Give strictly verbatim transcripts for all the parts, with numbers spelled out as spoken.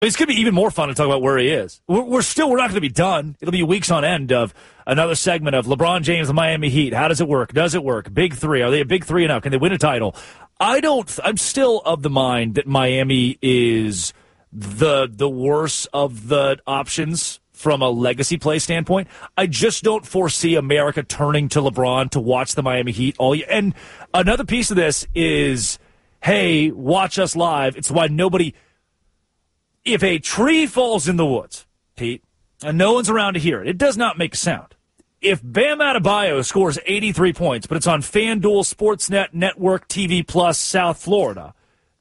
It's going to be even more fun to talk about where he is. We're, we're still, we're not going to be done. It'll be weeks on end of another segment of LeBron James and Miami Heat. How does it work? Does it work? Big three. Are they a big three enough? Can they win a title? I don't, I'm still of the mind that Miami is the, the worst of the options from a legacy play standpoint. I just don't foresee America turning to LeBron to watch the Miami Heat all year. And another piece of this is, hey, watch us live. It's why nobody, if a tree falls in the woods, Pete, and no one's around to hear it, it does not make a sound. If Bam Adebayo scores eighty-three points, but it's on FanDuel, Sportsnet, Network, T V Plus, South Florida,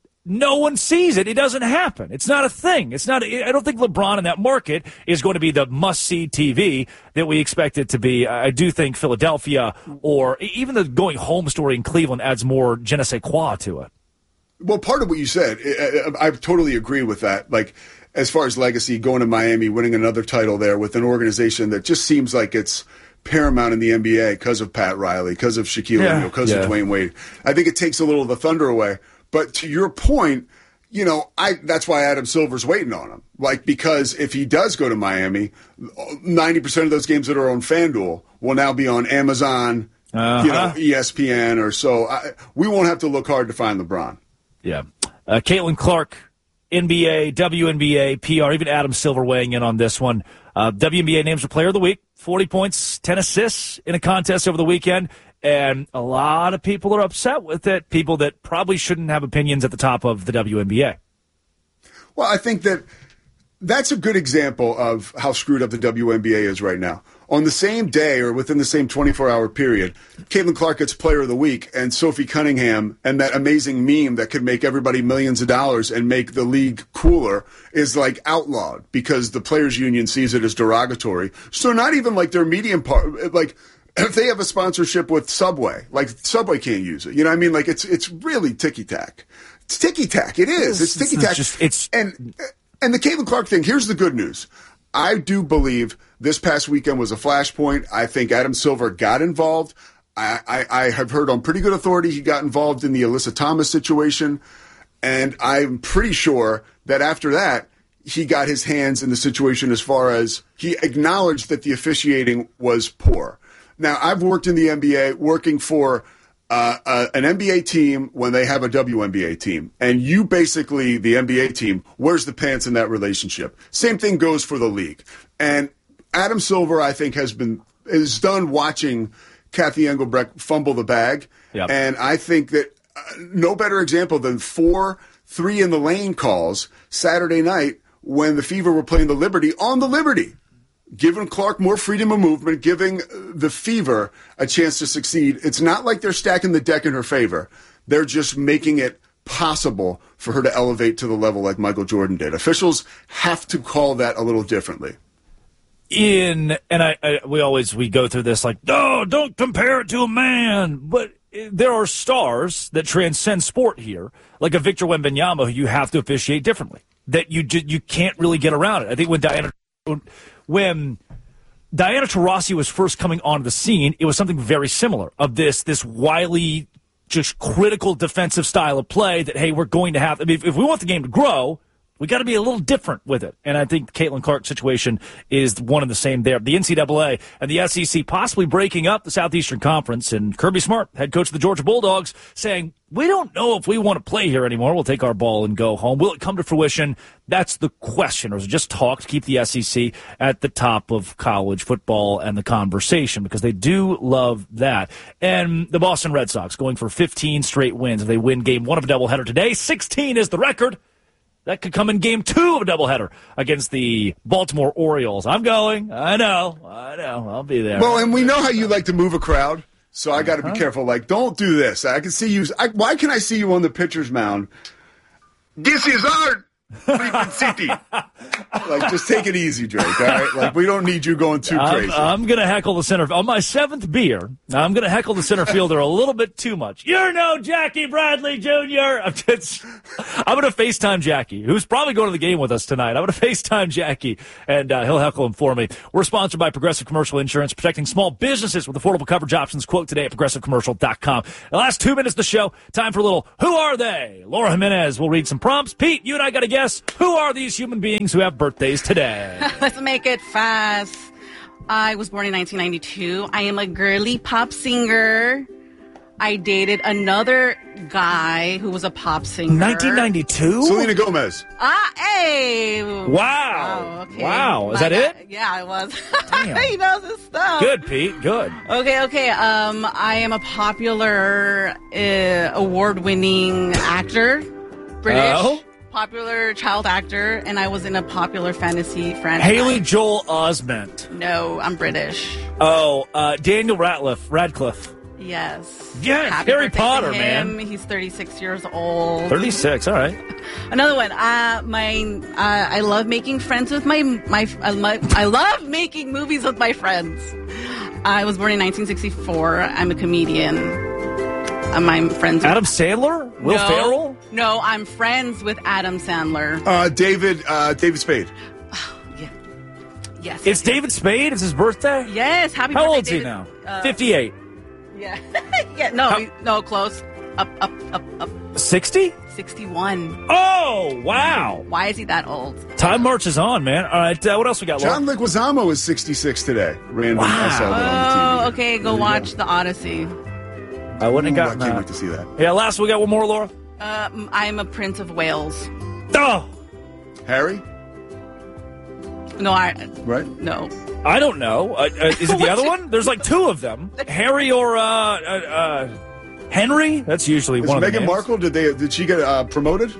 no one sees it. It doesn't happen. It's not a thing. It's not. I don't think LeBron in that market is going to be the must-see T V that we expect it to be. I do think Philadelphia or even the going home story in Cleveland adds more je ne sais quoi to it. Well, part of what you said, I, I totally agree with that. Like, as far as legacy, going to Miami, winning another title there with an organization that just seems like it's paramount in the N B A because of Pat Riley, because of Shaquille Yeah. O'Neal, because Yeah. of Dwayne Wade. I think it takes a little of the thunder away. But to your point, you know, I that's why Adam Silver's waiting on him. Like, because if he does go to Miami, ninety percent of those games that are on FanDuel will now be on Amazon, Uh-huh. you know, E S P N or so. I, we won't have to look hard to find LeBron. Yeah. Uh, Caitlin Clark, N B A, W N B A, P R, even Adam Silver weighing in on this one. Uh, W N B A names for Player of the Week, forty points, ten assists in a contest over the weekend. And a lot of people are upset with it, people that probably shouldn't have opinions at the top of the W N B A. Well, I think that that's a good example of how screwed up the W N B A is right now. On the same day or within the same twenty-four hour period, Caitlin Clark gets Player of the Week, and Sophie Cunningham and that amazing meme that could make everybody millions of dollars and make the league cooler is like outlawed because the Players Union sees it as derogatory. So not even like their medium part, like if they have a sponsorship with Subway, like Subway can't use it. You know what I mean? Like it's it's really ticky-tack. It's ticky-tack. It is. It's ticky-tack. It's just, it's... And, and the Caitlin Clark thing, here's the good news. I do believe this past weekend was a flashpoint. I think Adam Silver got involved. I, I, I have heard on pretty good authority he got involved in the Alyssa Thomas situation. And I'm pretty sure that after that, he got his hands in the situation as far as he acknowledged that the officiating was poor. Now, I've worked in the N B A, working for uh, uh, an N B A team when they have a W N B A team. And you basically, the N B A team, wears the pants in that relationship. Same thing goes for the league. And Adam Silver, I think, has been is done watching Kathy Engelbrecht fumble the bag. Yep. And I think that uh, no better example than four three in the lane calls Saturday night when the Fever were playing the Liberty on the Liberty, giving Clark more freedom of movement, giving the Fever a chance to succeed. It's not like they're stacking the deck in her favor. They're just making it possible for her to elevate to the level like Michael Jordan did. Officials have to call that a little differently. In and I, I we always we go through this like, no, don't compare it to a man. But there are stars that transcend sport here, like a Victor Wembanyama, who you have to officiate differently. That you ju- you can't really get around it. I think when Diana when Diana Taurasi was first coming onto the scene, it was something very similar of this this wily, just critical defensive style of play that, hey, we're going to have. I mean, if, if we want the game to grow, we got to be a little different with it. And I think Caitlin Clark's situation is one and the same there. The N C double A and the S E C possibly breaking up the Southeastern Conference, and Kirby Smart, head coach of the Georgia Bulldogs, saying, we don't know if we want to play here anymore. We'll take our ball and go home. Will it come to fruition? That's the question. Or is it just talk to keep the S E C at the top of college football and the conversation? Because they do love that. And the Boston Red Sox going for fifteen straight wins. If they win game one of a doubleheader today, sixteen is the record. That could come in game two of a doubleheader against the Baltimore Orioles. I'm going. I know. I know. I'll be there. Well, and we know how you like to move a crowd, so I got to uh-huh. be careful. Like, don't do this. I can see you. I, why can I see you on the pitcher's mound? This is our freaking city. Like, just take it easy, Drake, all right? Like, we don't need you going too crazy. I'm, I'm going to heckle the center. On my seventh beer, I'm going to heckle the center fielder a little bit too much. You're no Jackie Bradley Junior I'm, just, I'm going to FaceTime Jackie, who's probably going to the game with us tonight. I'm going to FaceTime Jackie, and uh, he'll heckle him for me. We're sponsored by Progressive Commercial Insurance, protecting small businesses with affordable coverage options. Quote today at progressive commercial dot com. The last two minutes of the show, time for a little Who Are They? Laura Jimenez will read some prompts. Pete, you and I got to guess, who are these human beings who have birthdays today? Let's make it fast. I was born in nineteen ninety-two. I am a girly pop singer. I dated another guy who was a pop singer. nineteen ninety-two? Selena Gomez. Ah, hey. Wow. Wow. Okay. Wow. Is My that it? God. Yeah, it was. Damn. He knows his stuff. Good, Pete. Good. Okay, okay. Um, I am a popular, uh, award-winning actor. British. Oh? Popular child actor, and I was in a popular fantasy franchise. Haley Joel Osment. No, I'm British. Oh, uh, Daniel Radcliffe. Radcliffe. Yes. Yes, Happy Harry birthday Potter, to him. man. He's thirty-six years old. thirty-six, all right. Another one. Uh, my, uh, I love making friends with my, my, I love, I love making movies with my friends. I was born in nineteen sixty-four. I'm a comedian. Um, I'm friends with Adam Sandler? Will no, Ferrell? No, I'm friends with Adam Sandler. Uh, David, uh, David Spade. Yeah. Yes. It's yes, David Spade? It's his birthday? Yes. Happy How birthday, old is he David. now? Uh, fifty-eight. Yeah. yeah. No, How- no, close. Up, up, up, up. sixty? sixty-one. Oh, wow. Why is he that old? Time marches on, man. All right, uh, what else we got, Laura? John Leguizamo is sixty-six today. Random. Wow. I saw that on the T V. Oh, okay. Go There you watch go. The Odyssey. I wouldn't Ooh, have I gotten can't that. wait to see that. Yeah, last we got one more, Laura. Uh, I'm a Prince of Wales. Oh, Harry, No, I right? no. I don't know. Uh, uh, is it the other one? There's like two of them. Harry or uh, uh, uh, Henry? That's usually Is one of the Meghan names. Markle? Did they? Did she get uh, promoted?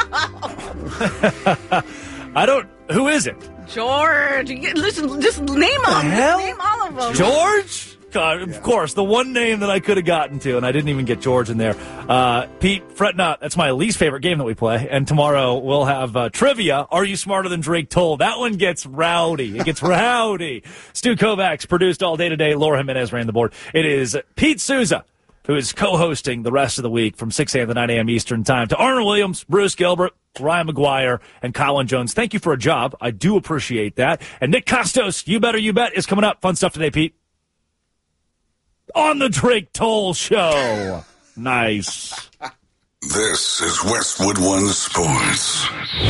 I don't. Who is it? George. You- Listen, just name them. hell? Name all of them. George? God, of course, the one name that I could have gotten to, and I didn't even get George in there. Uh, Pete, fret not. That's my least favorite game that we play. And tomorrow we'll have uh, trivia. Are you smarter than Drake Toll? That one gets rowdy. It gets rowdy. Stu Kovacs produced all day today. Laura Jimenez ran the board. It is Pete Souza who is co-hosting the rest of the week from six a.m. to nine a.m. Eastern Time. To Arnold Williams, Bruce Gilbert, Ryan McGuire, and Colin Jones, thank you for a job. I do appreciate that. And Nick Costos, You Better You Bet, is coming up. Fun stuff today, Pete. On the Drake Toll Show. Nice. This is Westwood One Sports.